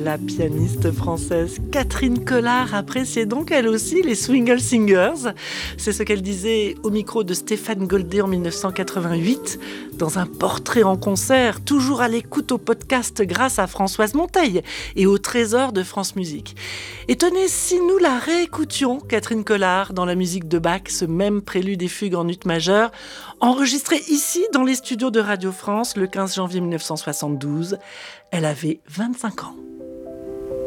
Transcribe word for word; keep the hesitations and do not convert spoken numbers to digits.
La pianiste française Catherine Collard appréciait donc elle aussi les Swingle Singers. C'est ce qu'elle disait au micro de Stéphane Goldé en dix-neuf cent quatre-vingt-huit, dans un portrait en concert, toujours à l'écoute au podcast grâce à Françoise Monteil et au Trésor de France Musique. Et tenez, si nous la réécoutions, Catherine Collard, dans la musique de Bach, ce même prélude et fugue en ut majeur, enregistré ici dans les studios de Radio France le quinze janvier mille neuf cent soixante-douze, elle avait vingt-cinq ans.